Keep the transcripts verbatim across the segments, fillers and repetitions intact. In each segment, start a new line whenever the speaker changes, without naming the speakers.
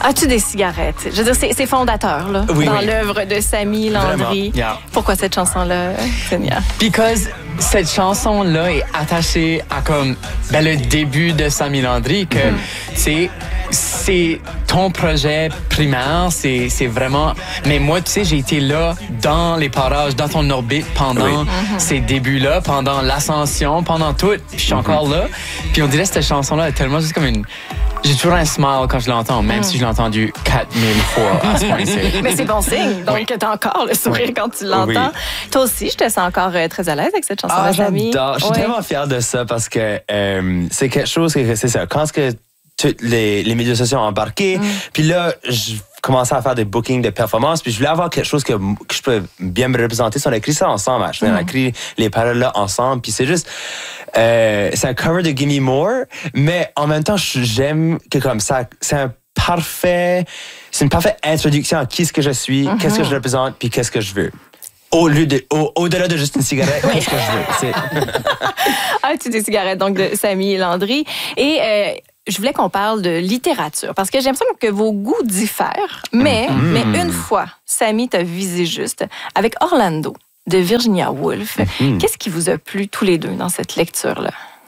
As-tu des cigarettes? Je veux dire, c'est, c'est fondateur là,
oui,
dans
oui.
l'œuvre de Sammy Landry.
Yeah.
Pourquoi cette chanson-là, Seigneur?
Because cette chanson-là est attachée à comme ben, le début de Sammy Landry, que mm-hmm. c'est, c'est ton projet primaire, c'est, c'est vraiment... Mais moi, tu sais, j'ai été là dans les parages, dans ton orbite pendant oui. mm-hmm. ces débuts-là, pendant l'ascension, pendant tout. Puis je suis mm-hmm. encore là. Puis on dirait que cette chanson-là est tellement juste comme une... J'ai toujours un smile quand je l'entends, même mm. si je l'ai entendu quatre mille fois à ce point-ci.
Mais c'est bon signe, donc oui. t'as encore le sourire oui. quand tu l'entends. Oui. Toi aussi, je te sens encore euh, très à l'aise avec cette chanson.
Ah, j'adore. Je suis
oui.
tellement fière de ça parce que euh, c'est quelque chose que c'est ça. Quand que tous les, les médias sociaux ont embarqué, mm. puis là, je commençais à faire des bookings de performances, puis je voulais avoir quelque chose que, que je peux bien me représenter. Si on a écrit ça ensemble, mm. on a écrit les paroles là ensemble, puis c'est juste... Euh, c'est un cover de Gimme More, mais en même temps, j'aime que comme ça, c'est un parfait, c'est une parfaite introduction à qui ce que je suis, mm-hmm. qu'est-ce que je représente, puis qu'est-ce que je veux. Au lieu de, au, au-delà de juste une cigarette, qu'est-ce que je veux. C'est...
ah, tu des cigarettes, donc de Sammy Landry. Et euh, je voulais qu'on parle de littérature, parce que j'ai l'impression que vos goûts diffèrent, mais, mm-hmm. mais une fois, Sammy t'a visé juste avec Orlando de Virginia Woolf. Mm-hmm. Qu'est-ce qui vous a plu tous les deux dans cette lecture-là?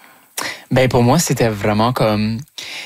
Ben pour moi, c'était vraiment comme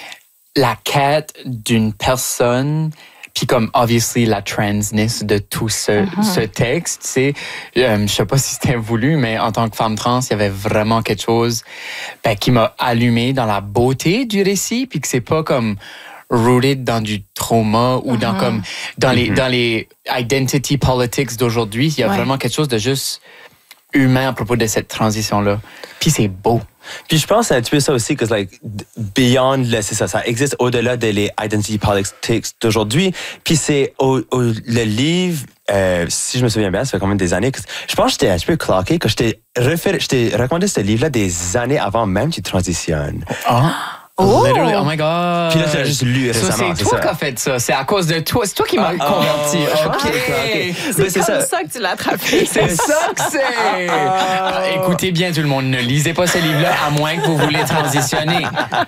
la quête d'une personne, puis comme, obviously, la transness de tout ce, mm-hmm. ce texte. Tu sais, euh, je sais pas si c'était voulu, mais en tant que femme trans, il y avait vraiment quelque chose ben, qui m'a allumé dans la beauté du récit, puis que c'est pas comme rooted dans du trauma ou dans, mm-hmm. comme, dans, les, mm-hmm. dans les identity politics d'aujourd'hui. Il y a ouais. vraiment quelque chose de juste humain à propos de cette transition-là. Puis c'est beau.
Puis je pense que c'est un petit peu ça aussi, que like, beyond, le, c'est ça, ça existe au-delà des les identity politics d'aujourd'hui. Puis c'est au, au, le livre, euh, si je me souviens bien, ça fait quand même des années, que je pense que j'étais un petit peu cloqué, que je t'ai, référé, je t'ai recommandé ce livre-là des années avant même que tu transitionnes.
Ah! Oh! Literally, oh my God!
Puis là, tu l'as juste lu récemment.
Ça, c'est, c'est toi qui as fait ça. C'est à cause de toi. C'est toi qui m'as ah, converti.
Oh, OK, OK. okay.
C'est, c'est comme ça. ça que tu l'as attrapé.
C'est ça que c'est! Ah, écoutez bien, tout le monde, ne lisez pas ce livre-là à moins que vous voulez transitionner.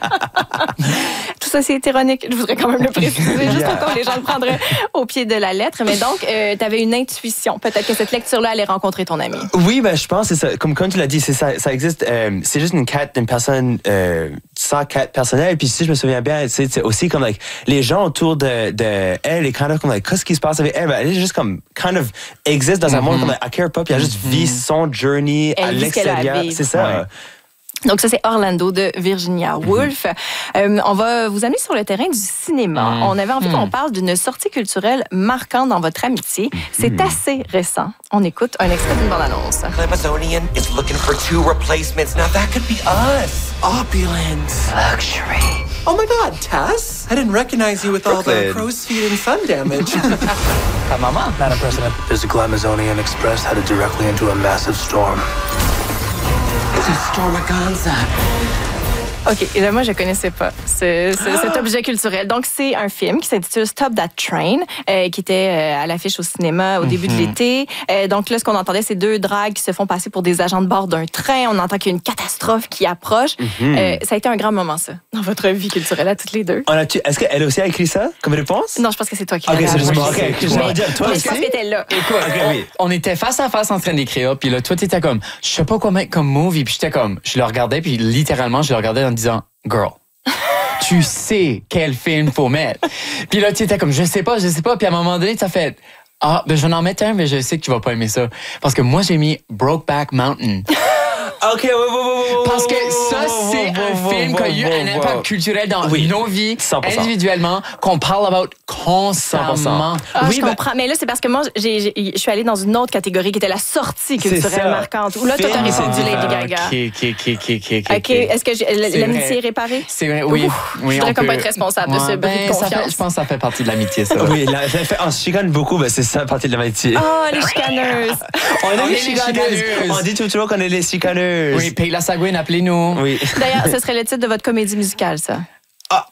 Tout ça, c'est ironique. Je voudrais quand même le préciser, juste yeah. pour que les gens le prendraient au pied de la lettre. Mais donc, euh, tu avais une intuition. Peut-être que cette lecture-là allait rencontrer ton ami.
Oui, ben, je pense que c'est ça. Comme, comme tu l'as dit, c'est ça, ça existe. Euh, c'est juste une quête d'une personne, euh, sans quête personnelle. Puis si je me souviens bien, c'est, c'est aussi comme like, les gens autour de, de elle et kind of comme like, qu'est-ce qui se passe avec elle? Ben, elle est juste comme kind of existe dans mm-hmm. un monde comme like, I care pas. Puis elle a juste mm-hmm. vit son journey elle à l'extérieur. C'est ça. Ouais.
Donc ça, c'est Orlando de Virginia Woolf. Mm-hmm. Euh, on va vous amener sur le terrain du cinéma. Mm-hmm. On avait envie qu'on parle d'une sortie culturelle marquante dans votre amitié. Mm-hmm. C'est assez récent. On écoute un extrait d'une bande-annonce.
Glamazonian is looking for two replacements. Now that could be us. Opulence. Luxury. Oh my God, Tess? I didn't recognize you with Brooklyn. All the crow's feet and sun damage.
Hi, Mama. Madam President, there's a Glamazonian Express headed directly into a massive storm.
Stormaganza.
OK, et là, moi, je ne connaissais pas ce, ce, cet objet culturel. Donc, c'est un film qui s'intitule Stop That Train, euh, qui était euh, à l'affiche au cinéma au début mm-hmm. de l'été. Euh, donc là, ce qu'on entendait, c'est deux dragues qui se font passer pour des agents de bord d'un train. On entend qu'il y a une catastrophe qui approche. Mm-hmm. Euh, ça a été un grand moment, ça, dans votre vie culturelle à toutes les deux.
On a-tu, est-ce qu'elle aussi a écrit ça comme réponse?
Non, je pense que c'est toi qui
l'as
écrit.
OK, c'est juste moi. OK, je vais dire, toi
mais
aussi?
je pense que t'es là.
Écoute, okay, oui. on, on était face à face en train d'écrire, puis là, toi, t'étais comme, je sais pas quoi mettre comme movie, puis j'étais comme, je le regardais, puis littéralement, je le regardais en disant, girl, tu sais quel film faut mettre. Puis là, tu étais comme, je sais pas, je sais pas. Puis à un moment donné, tu as fait, ah, ben je vais en mettre un, mais je sais que tu vas pas aimer ça. Parce que moi, j'ai mis Brokeback Mountain.
OK, ouais, ouais, ouais, ouais.
Parce que ça, c'est un film qui a eu un impact culturel dans oui, nos vies, cent pour cent individuellement, qu'on parle about constamment.
Ah, oui, je
ben,
comprends. Mais là, c'est parce que moi, j'ai, j'ai, je suis allée dans une autre catégorie qui était la sortie culturelle marquante. Où là, toi, t'as répondu Lady Gaga.
OK, OK, OK, OK, OK.
OK, est-ce que j'ai, l'amitié est réparée?
C'est vrai, oui.
Ouf,
oui
je voudrais comme pas être responsable ouais, de ce
ben,
bris de confiance.
Fait, je pense que ça fait partie de l'amitié, ça.
Oui, là, ça fait, on se chicane beaucoup, ben c'est ça, partie de l'amitié.
Oh, les chicaneuses.
on, on est les chicaneuses. On dit toujours qu'on est les chicaneuses.
Oui, paye la Sagouine, appelez-nous.
Oui.
D'ailleurs, ce serait le titre de votre comédie musicale, ça.
Ah!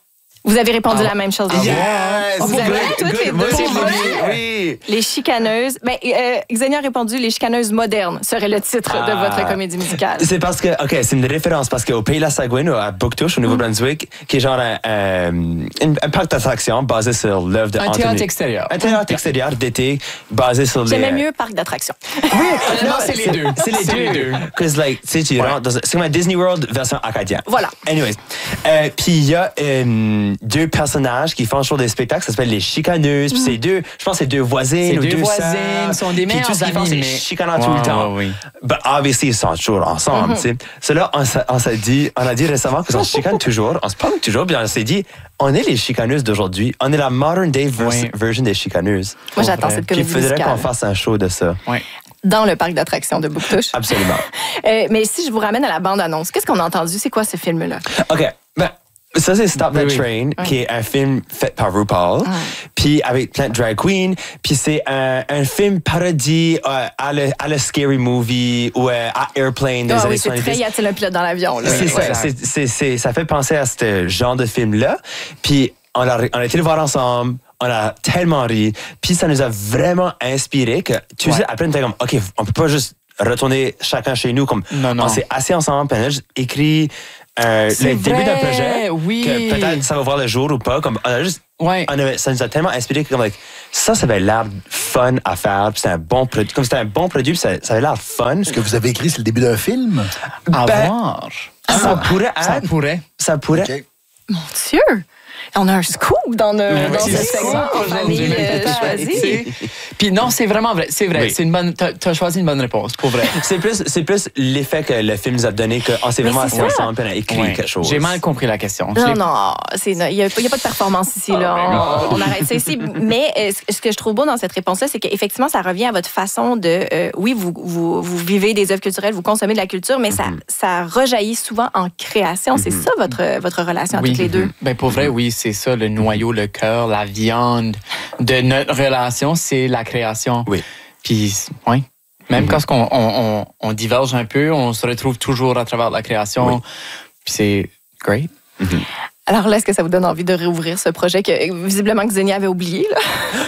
Vous avez répondu
Ah.
la même chose.
Yes!
Vous avez
Good,
toutes
good.
les
Moi
deux.
aussi, je
Pour
l'ai
vrai?
dit. Oui.
Les chicaneuses. Ben, euh, Xenia a répondu Les chicaneuses modernes serait le titre de
Ah.
votre comédie musicale.
C'est parce que, OK, c'est une référence parce qu'au Pays de la Sagouine, à Bouctouche, au Nouveau-Brunswick, qui est genre un, euh, un, un parc d'attractions basé sur l'œuvre de
Un
Anthony.
théâtre extérieur.
Un théâtre extérieur d'été basé sur les...
J'aimais mieux parc d'attractions.
Oui,
Non, c'est les deux.
C'est les
C'est les
deux.
deux.
Parce que, like, tu sais, tu rentres dans un- c'est comme un Disney World version acadien.
Voilà.
Anyways. Euh, Puis il y a euh, deux personnages qui font toujours des spectacles, ça s'appelle les chicaneuses. Puis c'est deux, je pense que c'est deux voisines
C'est
ou
deux
deux
voisines,
sœurs.
sont des
Puis
meilleurs
tout ce qu'ils font,
amis,
c'est
mais-
chicanant tout
Ouais,
le temps.
ouais, oui.
But obviously, ils sont toujours ensemble, tu sais. Cela, on s'est on s'est dit, on a dit récemment qu'on se chicane toujours, on se parle toujours, puis on s'est dit, on est les chicaneuses d'aujourd'hui, on est la modern day vers-
Oui.
version des chicaneuses.
Moi, j'attends
vrai.
cette
Puis il
comédie
faudrait qu'on
musicale.
fasse un show de ça.
Ouais.
Dans le parc d'attractions de Bouctouche.
Absolument.
Euh, mais si je vous ramène à la bande-annonce, qu'est-ce qu'on a entendu? C'est quoi ce film-là?
OK. Ben, ça, c'est Stop That
Oui, oui.
Train, qui est un film fait par RuPaul, puis avec plein de drag queens. Puis c'est un, un film parodie euh, à, le, à le Scary Movie ou euh, à Airplane des
Ah
années
oui, c'est très
soixante-dix.
Y a-t-il un pilote dans l'avion? là?
C'est
Ouais.
ça, c'est- c'est- c'est- ça fait penser à ce genre de film-là. Puis on a, on a été le voir ensemble. On a tellement ri. Puis ça nous a vraiment inspiré que, tu sais,
Ouais.
après, on était comme, OK, on peut pas juste retourner chacun chez nous. Comme,
Non, non.
On s'est assis ensemble, puis on a juste écrit euh,
C'est
le début d'un
vrai,
projet.
oui.
Que peut-être ça va voir le jour ou pas. Comme, on a juste,
Ouais.
on avait- ça nous a tellement inspiré que, comme, like, ça, ça avait l'air fun à faire. Puis c'était un bon produit. Comme c'était un bon produit, puis ça, ça avait l'air fun.
Ce que vous avez écrit, c'est le début d'un film.
À
Ben,
voir.
Ça pourrait
Ça
être.
pourrait.
Ça pourrait.
OK.
Mon Dieu! On a un scoop dans, nos,
Oui,
dans
c'est
ce
ça,
segment en
aujourd'hui,
famille
même
euh,
pas
choisie.
Puis non, c'est vraiment vrai. C'est vrai.
Oui.
C'est une bonne. T'as, t'as choisi une bonne réponse, pour vrai.
C'est plus, c'est plus l'effet que le film nous a donné qu'on s'est
Mais
vraiment
c'est
assis
ça.
ensemble et on a écrit
Ouais.
quelque chose.
J'ai mal compris la question. Je
Non,
l'ai-
non, il n'y a, y a pas de performance ici. Là. On, on arrête ça ici. Mais euh, ce- ce que je trouve beau dans cette réponse-là, c'est qu'effectivement, ça revient à votre façon de... euh, oui, vous, vous, vous vivez des œuvres culturelles, vous consommez de la culture, mais ça, ça rejaillit souvent en création. C'est ça votre, votre relation à
Oui.
toutes les deux.
Ben pour vrai, oui, c'est ça, le noyau, le cœur, la viande de notre relation, c'est la création.
Oui.
Puis, oui. Même quand on, on, on, on diverge un peu, on se retrouve toujours à travers la création.
Oui.
Puis c'est great.
Alors là, est-ce que ça vous donne envie de réouvrir ce projet que visiblement Xenia avait oublié? Là?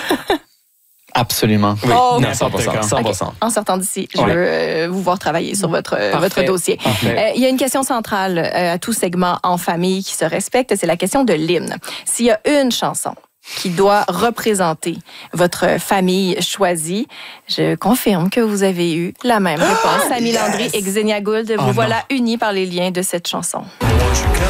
Absolument.
Oui,
Oh,
non,
ok.
cent pour cent. cent pour cent.
Ok. En sortant d'ici, je
Ouais.
veux euh, vous voir travailler sur votre, euh,
Parfait.
votre dossier.
Parfait.
Euh, Il y a une question centrale euh, à tout segment en famille qui se respecte, c'est la question de l'hymne. S'il y a une chanson qui doit représenter votre famille choisie, je confirme que vous avez eu la même réponse. Samy Landry et Xenia Gould, vous
Oh,
voilà unis par les liens de cette chanson.
Won't you come